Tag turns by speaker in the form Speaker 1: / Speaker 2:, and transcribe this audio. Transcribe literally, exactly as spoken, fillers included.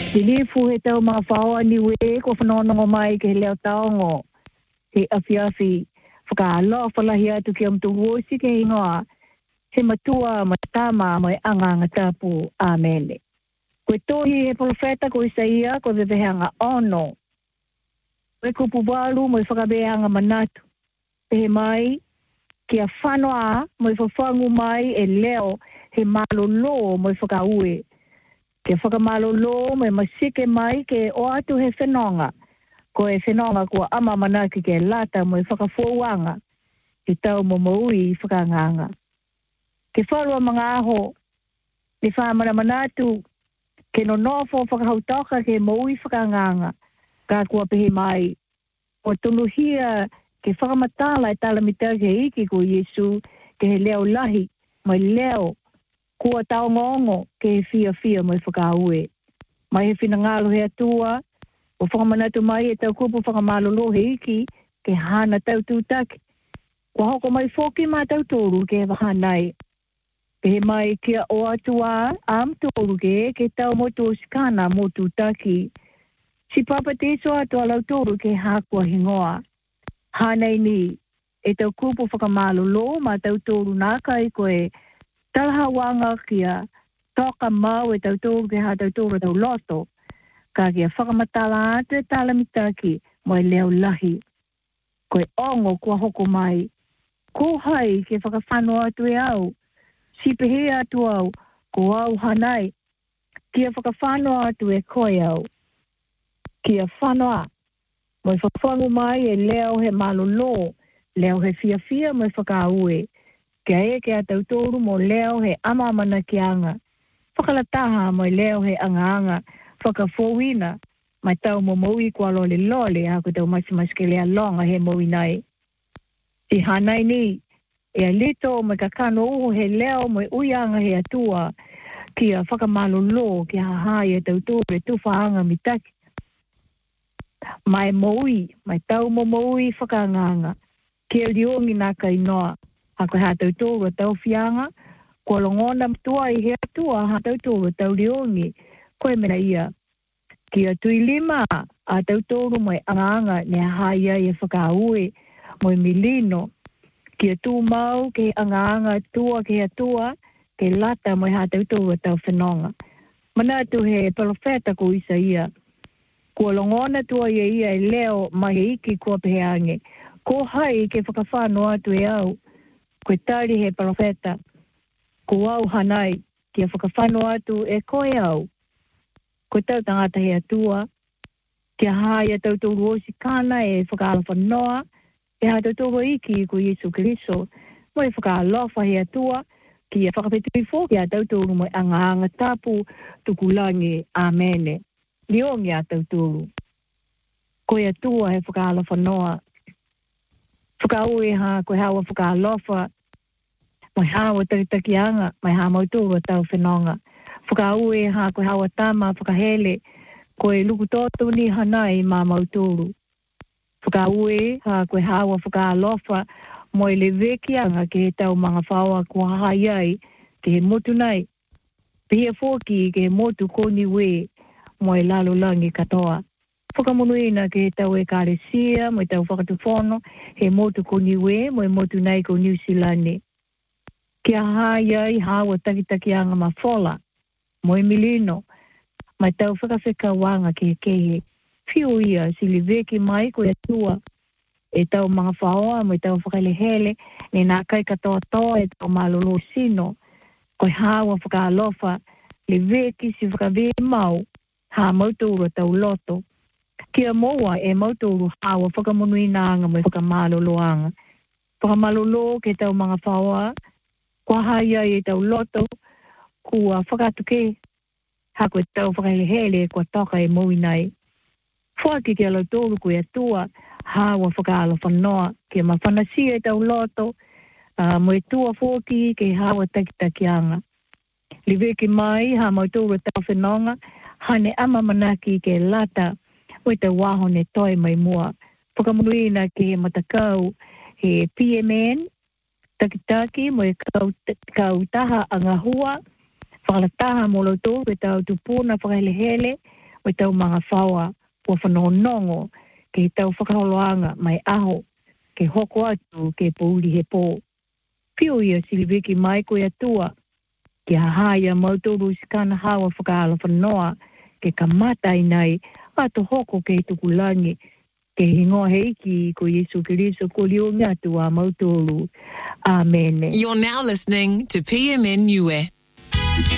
Speaker 1: Tini fu he tau mga whaoa ni we ko whanono mai ke leo taongo. He awhiawhi whakaaloa whalahi atu ki am tu wosi ke ingoa. He matua matama mai anganga tapu. Amen. Koe tohi he profeta ko Isaia ko vevehanga ono. Koe kupu walu mai whakabehanga manatu. He mai kia whanoa mai whawhangu mai e leo he malolo mai whakaue. Ke whakamalolo mai masike mai ke o atu he whenonga. Ko e whenonga kua ama manaki ke lata mai whakafuanga. He tau mo maui whakanganga. Ke whalua mga aho, ni whamana manatu, ke no nofo whakahautaka ke maui whakanganga. Ka kua pehe mai. O tunuhia ke whakamatala e talamita ke iki ko Yesu ke he leo lahi mai leo. Kua tau ngongo ke he fia fia mai whakaue. Mai he whinangalo he atua, o whakamanatu mai e tau kupu whakamalolo he iki ke hana tau tūtaki. Kua hoko mai whoki mā tau tōru ke he wahanai. Ke he mai kia o atua am tōru ke ke tau motu o sikana mo tūtaki. Si papa te so atua lau tōru ke hākua hingoa. Hanei ni e tau kupu whakamalolo mā tau tōru nākai koe talaha wanga kia toka mau e tau tōru ke hā tau tōru tau loto. Ka kia whakamatala ate talamitaki mai leo lahi. Koe ongo kua hoko mai. Ko hai ke whakawhanoa atu e au. Si pehe atu au ko au hanai. Kia whakawhanoa atu e koe au. Kia whanoa. Mai whawhangu mai e leo he malolo. Leo he fia fia mai whakaue. Kia e ke atau tōru mo leo he amamana ki anga. Whakalataha mai leo he anga anga. Whakafowina. Mai tau mo maui kua lole lole. Hako tau masi maske lea longa he maui nai. I hanai ni. E a lito mai kakano uho he leo mai uianga he atua. Kia whakamalolo ki hahai e tau tōru e tuwhaanga mitaki. Mai maui. Mai tau mo maui whakanganga. Kia riongi nā kainoa. Hako hā tau tōru tau whianga, kua longona mtua i hea tua hā tau tōru tau riongi, koe mena ia. Kia tui lima a tau tōru mai anganga ne haia i e whakaue, moi milino. Kia tū mau ke anganga tua ke hea tua, ke lata mai hā tau tōru tau whenonga. Mana tu he profeta ko Isaia. Kua longona tua ia ia e leo mai he iki kua peheange. Ko hai ke whakawhano atu e au. Koe tari he profeta, ko au hanai, kia whakawhano atu e koe au. Koe tau tangata he atua, kia haia tau tōru osi kāna e whakaalofa noa, e hā tau tōru iki ko Yesu Keriso, mo e whakaalofa he atua, kia whakapetui fō, kia tau tōru mo anga anga tapu, tukulangi, amene. Liongi a tau tōru. Koe atua he whakaalofa noa, whakaue ha koe hawa whakaalofa, mai hawa takitakianga, mai ha mautoro tau whenonga. Whakaue ha koe hawa tama whakahele, koe luku tōtu ni hanai mā mautoro. Whakaue ha koe hawa whakaalofa, moi le vekianga ke he tau mga whaoa kua haiai, ke he motu nei. Pihia fōki ke he motu koni we, moi lalo langi katoa. Whakamonuina ke he tau e kāresia, mo tau whakatufono, he motu ko niwe, mo e motu nei ko New Zealand. Kia haia i hawa takitakianga ma whola, mo e milino, mai tau whakawheka wanga ke he kehe. Whio ia, sili veki mai ko e tua, e tau mga whaoa, mo e tau whakalehele, ne nā kai katoa toa e tau malolo sino, ko e hawa whakaalofa, le veki si whakawe mau, ha mautoro tau loto. Kia moa e mautoro hawa whakamonuina anga mai whakamaloloanga. Whakamalolo ke tau mga whaoa, kua haia e tau loto, kua whakatuke, hako e tau whakalehele kua toka e moinai. Whaki ke alo tōru koe atua, hawa whakaalofa noa, ke mawhanasia e tau loto, uh, mo e tua whoki ke hawa takitakianga. Liveki mai, ha mautoro tau whenonga, hane ama manaki ke lata, o te waho ne toi mai mua. Whakamunuina ke he matakau he P M N, takitaki mo e kau, kau taha angahua, whakalataha mo lo tō, e tau tupuna whakalehele, mai tau mga whaua po whanonongo ke tau whakaholoanga mai aho ke hoko atu ke pouri he pō. Pio ia siliviki mai koe atua ke hahaia mautoru sikana hawa whakaala whanoa ke kamatai nei ato hoko ke tukulangi ke hingoa heiki ko Yesu Kiriso ko liunga tua mautoru. Amen.
Speaker 2: You're now listening to P M N Niue.